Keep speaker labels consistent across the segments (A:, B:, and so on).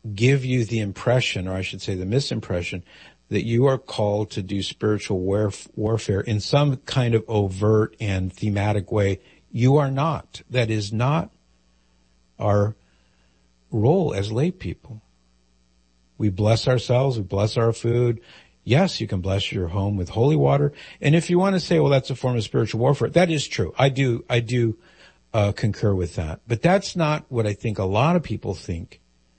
A: give you the impression, or I should say the misimpression, that you are called to do spiritual warfare in some kind of overt and thematic way. You are not. That is not our role as lay people. We bless ourselves, we bless our food. Yes, you can bless your home with holy water. And if you want to say, well, that's a form of spiritual warfare, that is true. I do concur with that. But that's not what I think a lot of people think.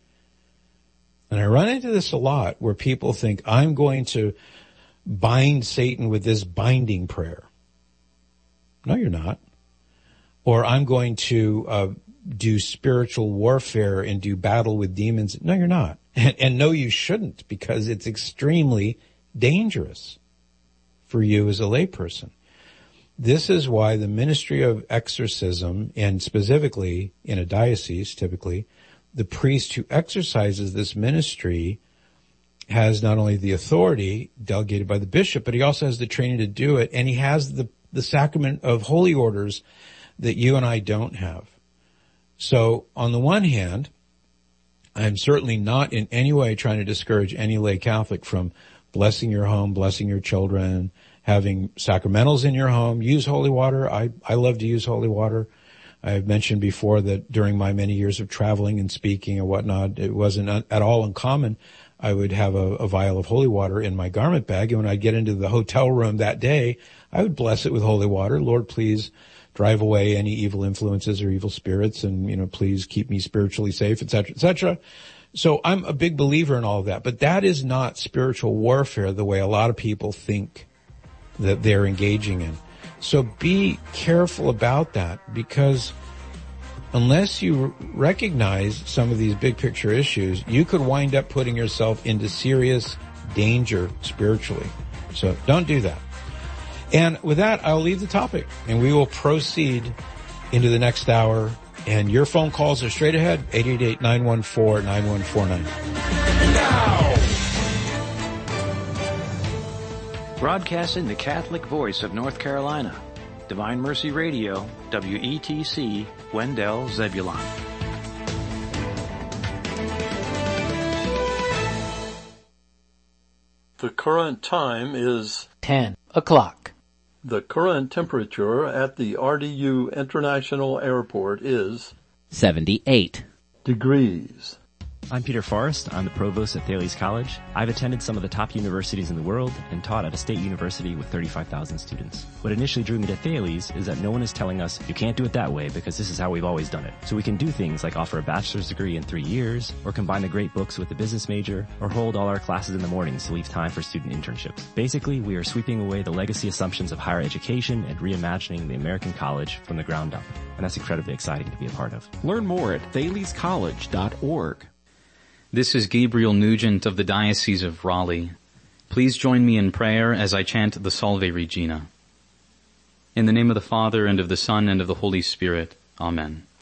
A: And I run into this a lot where people think, I'm going to bind Satan with this binding prayer. No, you're not. Or I'm going to do spiritual warfare and do battle with demons. No, you're not. And no, you shouldn't, because it's extremely dangerous for you as a layperson. This is why the ministry of exorcism, and specifically in a diocese, typically, the priest who exercises this ministry has not only the authority delegated by the bishop, but he also has the training to do it, and he has the sacrament of holy orders that you and I don't have. So on the one hand, I'm certainly not in any way trying to discourage any lay Catholic from blessing your home, blessing your children, having sacramentals in your home. Use holy water. I love to use holy water. I've mentioned before that during my many years of traveling and speaking and whatnot, it wasn't at all uncommon. I would have a vial of holy water in my garment bag, and when I'd get into the hotel room that day, I would bless it with holy water. Lord, please drive away any evil influences or evil spirits, and, please keep me spiritually safe, etc., etc. So I'm a big believer in all of that, but that is not spiritual warfare the way a lot of people think that they're engaging in. So be careful about that, because unless you recognize some of these big picture issues, you could wind up putting yourself into serious danger spiritually. So don't do that. And with that, I'll leave the topic, and we will proceed into the next hour. And your phone calls are straight ahead, 888-914-9149.
B: Now!
C: Broadcasting the Catholic voice of North Carolina, Divine Mercy Radio, WETC, Wendell, Zebulon.
D: The current time is
E: 10 o'clock.
D: The current temperature at the RDU International Airport is
E: 78
D: degrees.
F: I'm Peter Forrest. I'm the provost at Thales College. I've attended some of the top universities in the world and taught at a state university with 35,000 students. What initially drew me to Thales is that no one is telling us, you can't do it that way because this is how we've always done it. So we can do things like offer a bachelor's degree in 3 years, or combine the great books with a business major, or hold all our classes in the mornings to leave time for student internships. Basically, we are sweeping away the legacy assumptions of higher education and reimagining the American college from the ground up. And that's incredibly exciting to be a part of.
G: Learn more at thalescollege.org.
H: This is Gabriel Nugent of the Diocese of Raleigh. Please join me in prayer as I chant the Salve Regina. In the name of the Father, and of the Son, and of the Holy Spirit. Amen.